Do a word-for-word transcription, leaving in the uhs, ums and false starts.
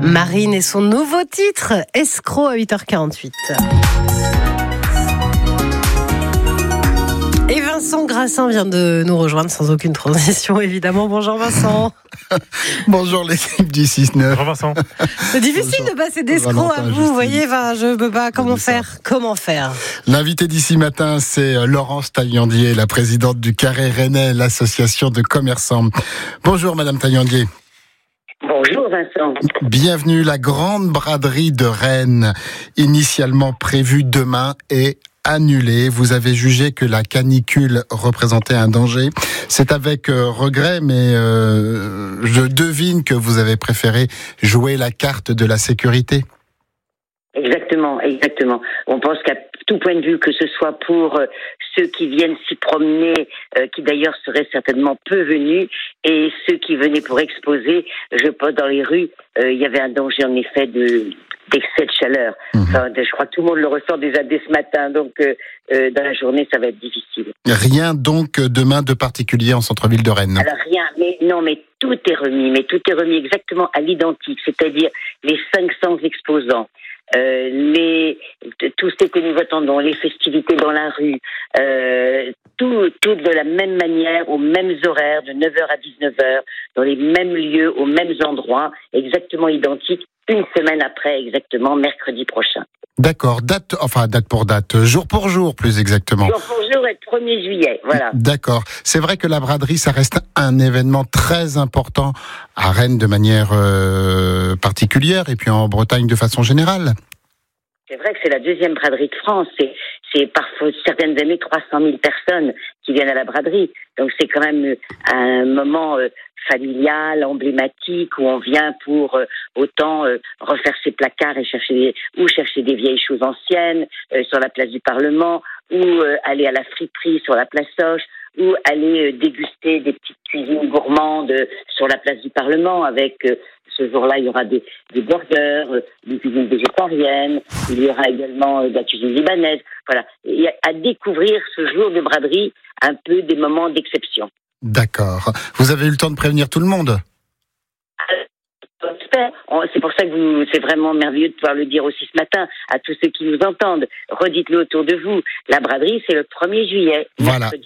Marine et son nouveau titre, Escroc, à huit heures quarante-huit. Et Vincent Grassin vient de nous rejoindre sans aucune transition, évidemment. Bonjour Vincent. Bonjour l'équipe du six neuf. Bonjour Vincent. C'est difficile Bonjour. de passer d'escroc Valentin, à vous, Justine. vous voyez, enfin, je peux pas, comment ça. faire Comment faire L'invité d'ici matin, c'est Laurence Taillandier, la présidente du Carré Rennais, l'association de commerçants. Bonjour Madame Taillandier. Bonjour Vincent. Bienvenue. La grande braderie de Rennes, initialement prévue demain, est annulée. Vous avez jugé que la canicule représentait un danger. C'est avec euh, regret, mais euh, je devine que vous avez préféré jouer la carte de la sécurité. Exactement, exactement. On pense qu'à tout point de vue, que ce soit pour euh, ceux qui viennent s'y promener, euh, qui d'ailleurs seraient certainement peu venus, et ceux qui venaient pour exposer, je pense dans les rues, euh, il y avait un danger en effet de d'excès de chaleur. Mmh. Enfin, de, je crois que tout le monde le ressent déjà dès ce matin, donc euh, euh, dans la journée, ça va être difficile. Rien donc demain de particulier en centre-ville de Rennes. Alors rien, mais non, mais tout est remis, mais tout est remis exactement à l'identique, c'est-à-dire les cinq cents exposants. Euh, les tout ce que nous attendons, les festivités dans la rue, euh, tout, tout de la même manière, aux mêmes horaires, de neuf heures à dix-neuf heures, dans les mêmes lieux, aux mêmes endroits, exactement identiques, une semaine après, exactement, mercredi prochain. D'accord, date, enfin date pour date, jour pour jour plus exactement. Jour pour jour et premier juillet, voilà. D'accord. C'est vrai que la braderie, ça reste un événement très important à Rennes de manière euh, particulière et puis en Bretagne de façon générale. C'est vrai que c'est la deuxième braderie de France. C'est, c'est parfois certaines années trois cent mille personnes qui viennent à la braderie. Donc c'est quand même un moment euh, familial, emblématique, où on vient pour euh, autant euh, refaire ses placards et chercher des, ou chercher des vieilles choses anciennes euh, sur la place du Parlement, ou euh, aller à la friperie sur la place Hoche, ou aller euh, déguster des petites cuisines gourmandes euh, sur la place du Parlement avec... Euh, ce jour-là, il y aura des, des burgers, euh, des cuisines végétariennes, il y aura également euh, de la cuisine libanaise. Voilà, il y a à découvrir ce jour de braderie, un peu des moments d'exception. D'accord. Vous avez eu le temps de prévenir tout le monde ? C'est pour ça que vous, c'est vraiment merveilleux de pouvoir le dire aussi ce matin à tous ceux qui nous entendent. Redites-le autour de vous. La braderie, c'est le premier juillet. Voilà.